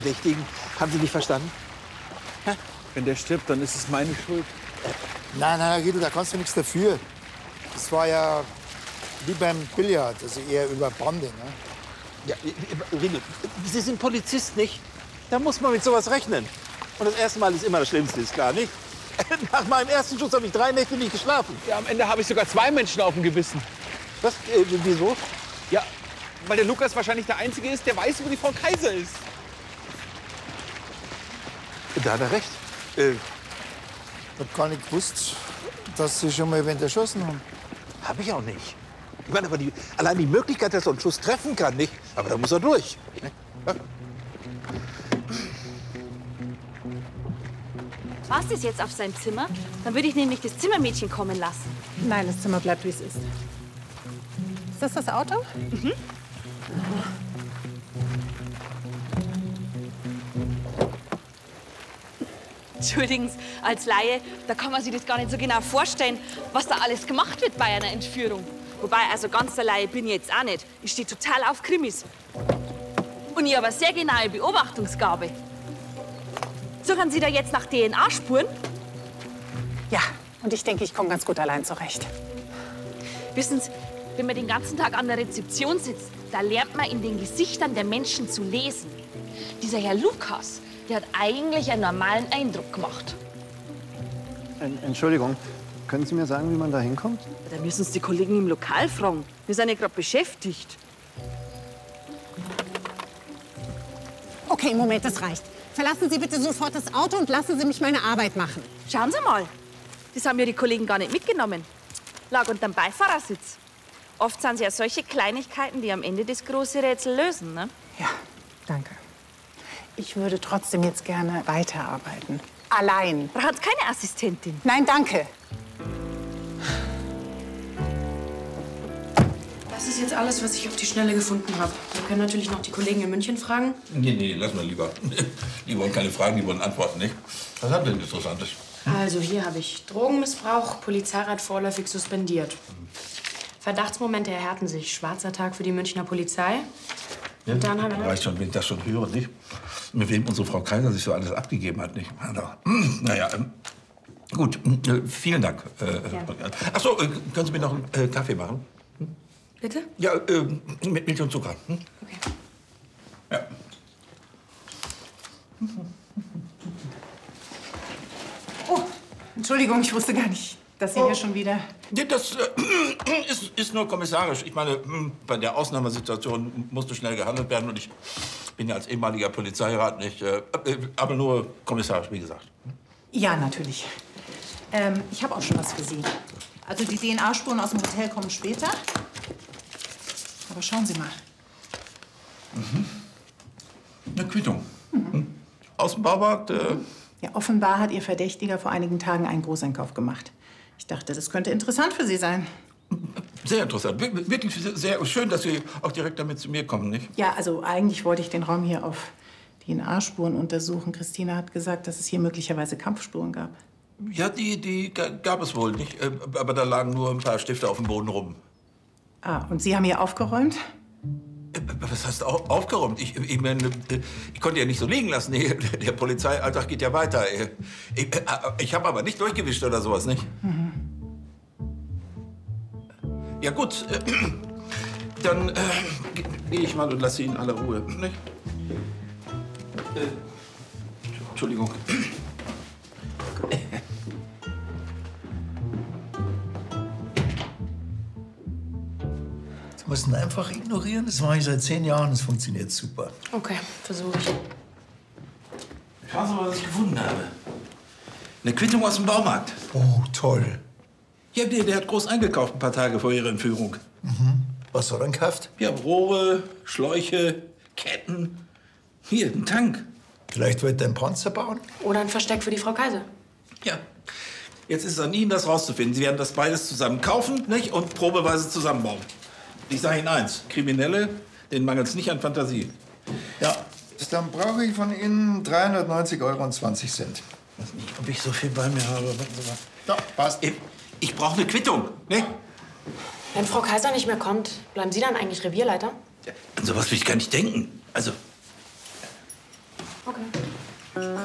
Verdächtigen. Haben Sie nicht verstanden? Hä? Wenn der stirbt, dann ist es meine Schuld. Nein, Guido, da kannst du nichts dafür. Das war ja wie beim Billard, also eher über Bande. Ne? Ja, Riegel, Sie sind Polizist, nicht? Da muss man mit sowas rechnen. Und das erste Mal ist immer das Schlimmste, ist klar, nicht? Nach meinem ersten Schuss habe ich 3 Nächte nicht geschlafen. Ja, am Ende habe ich sogar 2 Menschen auf dem Gewissen. Was? Wieso? Ja, weil der Lukas wahrscheinlich der Einzige ist, der weiß, wo die Frau Kaiser ist. Da hat er recht. Ich hab gar nicht gewusst, dass Sie schon mal wen erschossen haben. Hab ich auch nicht. Ich meine, aber allein die Möglichkeit, dass er einen Schuss treffen kann, nicht? Aber da muss er durch. Ne? Ja? War's das jetzt auf sein Zimmer? Dann würde ich nämlich das Zimmermädchen kommen lassen. Nein, das Zimmer bleibt, wie es ist. Ist das Auto? Mhm. Entschuldigen Sie, als Laie, da kann man sich das gar nicht so genau vorstellen, was da alles gemacht wird bei einer Entführung. Wobei, also ganz der Laie bin ich jetzt auch nicht. Ich stehe total auf Krimis. Und ich habe eine sehr genaue Beobachtungsgabe. Suchen Sie da jetzt nach DNA-Spuren? Ja, und ich denke, ich komme ganz gut allein zurecht. Wissen Sie, wenn man den ganzen Tag an der Rezeption sitzt, da lernt man in den Gesichtern der Menschen zu lesen. Dieser Herr Lukas, der hat eigentlich einen normalen Eindruck gemacht. Entschuldigung, können Sie mir sagen, wie man da hinkommt? Da müssen Sie die Kollegen im Lokal fragen. Wir sind ja gerade beschäftigt. Okay, Moment, das reicht. Verlassen Sie bitte sofort das Auto und lassen Sie mich meine Arbeit machen. Schauen Sie mal, das haben ja die Kollegen gar nicht mitgenommen. Lag unterm Beifahrersitz. Oft sind es ja solche Kleinigkeiten, die am Ende das große Rätsel lösen, ne? Ja, danke. Ich würde trotzdem jetzt gerne weiterarbeiten. Allein. Brauchen Sie keine Assistentin? Nein, danke. Das ist jetzt alles, was ich auf die Schnelle gefunden habe. Wir können natürlich noch die Kollegen in München fragen. Nee, lass mal lieber. Die wollen keine Fragen, die wollen Antworten, nicht? Was haben denn Interessantes? Also hier habe ich Drogenmissbrauch, Polizeirat vorläufig suspendiert. Verdachtsmomente erhärten sich. Schwarzer Tag für die Münchner Polizei. Ja, Und dann haben wir... reicht schon, wenn ich das schon höre, nicht? Mit wem unsere Frau Kaiser sich so alles abgegeben hat, nicht? Naja, gut, vielen Dank. Ach so, können Sie mir noch einen Kaffee machen? Bitte? Ja, mit Milch und Zucker. Okay. Ja. Oh, Entschuldigung, ich wusste gar nicht, dass Sie hier schon wieder... Ja, das ist nur kommissarisch. Ich meine, bei der Ausnahmesituation musste schnell gehandelt werden. Und ich bin ja als ehemaliger Polizeirat nicht, aber nur kommissarisch, wie gesagt. Ja, natürlich. Ich habe auch schon was für Sie. Also die DNA-Spuren aus dem Hotel kommen später. Aber schauen Sie mal. Eine Quittung. Aus dem Baumarkt. Ja, offenbar hat Ihr Verdächtiger vor einigen Tagen einen Großeinkauf gemacht. Ich dachte, das könnte interessant für Sie sein. Sehr interessant. Wirklich sehr schön, dass Sie auch direkt damit zu mir kommen, nicht? Ja, also eigentlich wollte ich den Raum hier auf DNA-Spuren untersuchen. Christina hat gesagt, dass es hier möglicherweise Kampfspuren gab. Ja, die gab es wohl nicht. Aber da lagen nur ein paar Stifte auf dem Boden rum. Ah, und Sie haben hier aufgeräumt? Was heißt aufgeräumt? Ich meine, ich konnte ja nicht so liegen lassen. Der Polizeialltag geht ja weiter. Ich habe aber nicht durchgewischt oder sowas, nicht? Mhm. Ja gut, dann gehe ich mal und lasse Sie in aller Ruhe, nicht? Entschuldigung. Sie müssen einfach ignorieren. Das mache ich seit 10 Jahren. Das funktioniert super. Okay, versuche ich. Schauen Sie mal, was ich gefunden habe. Eine Quittung aus dem Baumarkt. Oh, toll. Ja, der hat groß eingekauft ein paar Tage vor Ihrer Entführung. Was hat er gekauft? Ja, Rohre, Schläuche, Ketten. Hier, ein Tank. Vielleicht wollte er einen Panzer bauen? Oder ein Versteck für die Frau Kaiser. Ja. Jetzt ist es an Ihnen, das rauszufinden. Sie werden das beides zusammen kaufen, nicht? Und probeweise zusammenbauen. Ich sage Ihnen eins, Kriminelle, denen mangelt es nicht an Fantasie. Ja. Dann brauche ich von Ihnen 390,20 €. Ich weiß nicht, ob ich so viel bei mir habe. Warten Sie mal. Ja, passt. Ich brauche eine Quittung, ne? Wenn Frau Kaiser nicht mehr kommt, bleiben Sie dann eigentlich Revierleiter? Ja, an sowas will ich gar nicht denken. Also, Okay.